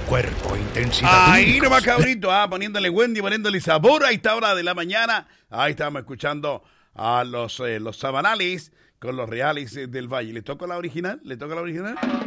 cuerpo, intensidad. Ahí nomás, cabrito, poniéndole Wendy, poniéndole sabor a esta hora de la mañana. Ahí estamos escuchando a los Sabanales con los Reales del Valle. ¿Le toca la original?